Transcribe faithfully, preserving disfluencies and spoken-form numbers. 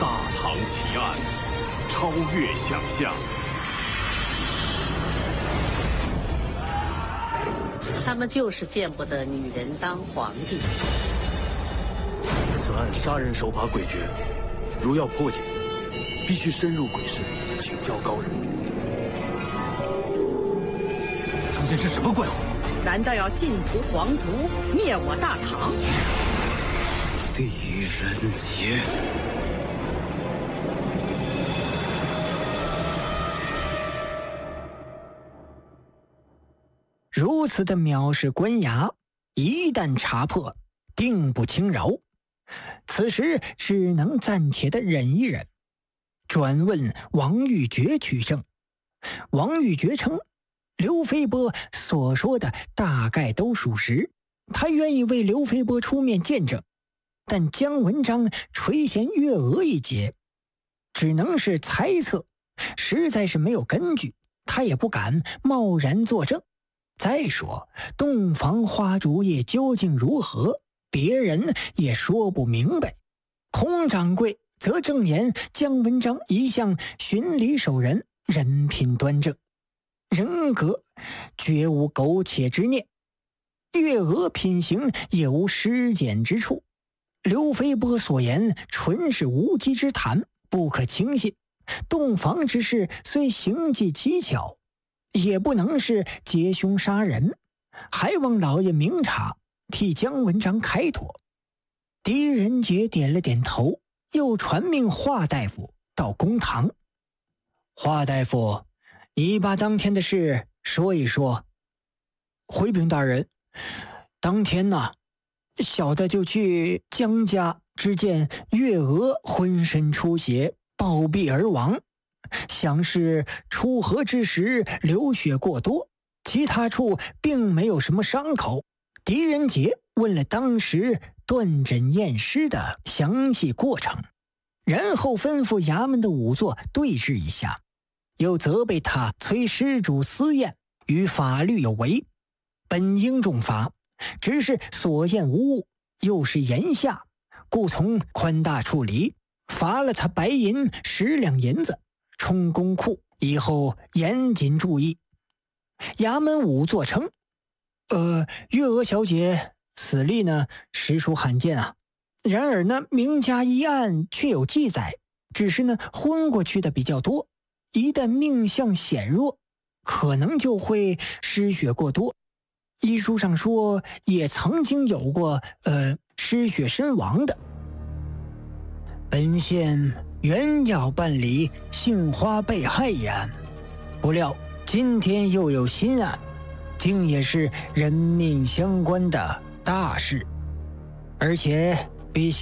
大唐奇案，超越想象。 他们就是见不得女人当皇帝。 此案杀人手法诡谲，如要破解，必须深入鬼市，请教高人。中间是什么怪物？ 难道要尽屠皇族，灭我大唐？ 狄仁杰。 如此的藐视官衙，一旦查破，定不轻饶。此时只能暂且的忍一忍，转问王玉珏取证。王玉珏称，刘飞波所说的大概都属实，他愿意为刘飞波出面见证，但姜文章垂涎月娥一节，只能是猜测，实在是没有根据，他也不敢贸然作证。再说洞房花烛夜究竟如何，别人也说不明白。孔掌柜则证言姜文章一向循礼守人，人品端正，人格绝无苟且之念，月娥品行也无失检之处。刘飞波所言纯是无稽之谈，不可轻信。洞房之事虽行迹蹊跷，也不能是劫凶杀人，还望老爷明察，替姜文章开脱。狄仁杰点了点头，又传命华大夫到公堂。华大夫，你把当天的事说一说。回禀大人，当天呢，小的就去姜家，只见月娥浑身出血，暴毙而亡。想是出河之时流血过多，其他处并没有什么伤口。狄仁杰问了当时断诊验尸的详细过程，然后吩咐衙门的仵作对峙一下，又责备他催施主私验，与法律有违，本应重罚，只是所见无误，又是炎夏，故从宽大处理，罚了他白银十两银子，充公库，以后严谨注意。衙门仵作称，呃，月娥小姐死例呢，实属罕见啊。然而呢，名家一案却有记载，只是呢，昏过去的比较多。一旦命相显弱，可能就会失血过多。医书上说，也曾经有过呃失血身亡的。本县原要办理杏花被害一案，不料今天又有新案，竟也是人命相关的大事，而且比